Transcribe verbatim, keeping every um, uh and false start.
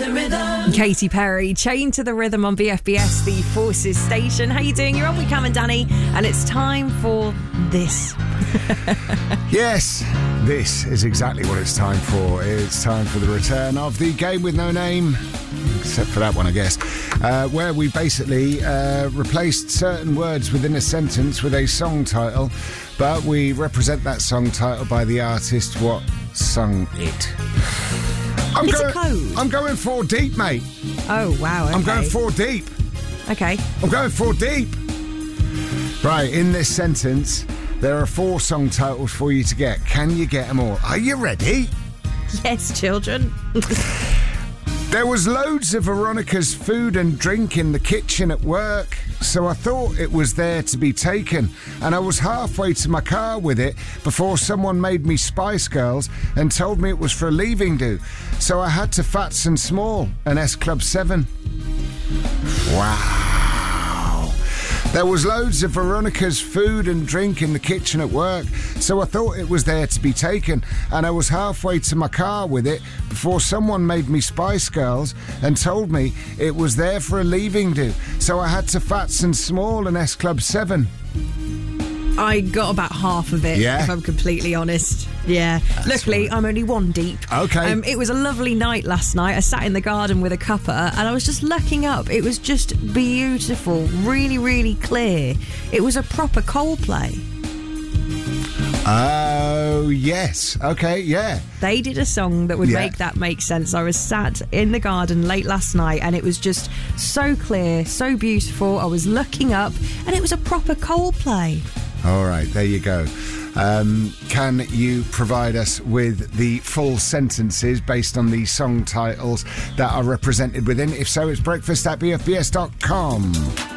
the rhythm. Katy Perry, Chained to the Rhythm on B F B S, the Forces station. How you doing? You're on with Cam and Danny, and it's time for this. Yes, this is exactly what it's time for. It's time for the return of the game with no name, except for that one, I guess, uh, where we basically uh, replaced certain words within a sentence with a song title, but we represent that song title by the artist what sung it. I'm It's going, a code. I'm going four deep, mate. Oh, wow. Okay. I'm going four deep. Okay. I'm going four deep. Right, in this sentence, there are four song titles for you to get. Can you get them all? Are you ready? Yes, children. There was loads of Veronica's food and drink in the kitchen at work, so I thought it was there to be taken, and I was halfway to my car with it before someone made me Spice Girls and told me it was for a leaving do, so I had to Fats and Small and S Club seven. Wow. There was loads of Veronica's food and drink in the kitchen at work, so I thought it was there to be taken, and I was halfway to my car with it before someone made me Spice Girls and told me it was there for a leaving do, so I had to Fats and Small and S Club seven. I got about half of it, Yeah? if I'm completely honest. Yeah. That's Luckily, right. I'm only one deep. Okay. Um, it was a lovely night last night. I sat in the garden with a cuppa and I was just looking up. It was just beautiful, really, really clear. It was a proper Coldplay. Oh, yes. Okay, yeah. They did a song that would Yeah. make that make sense. I was sat in the garden late last night and it was just so clear, so beautiful. I was looking up and it was a proper Coldplay. All right, there you go. Um, can you provide us with the full sentences based on the song titles that are represented within? If so, it's breakfast at b f b s dot com.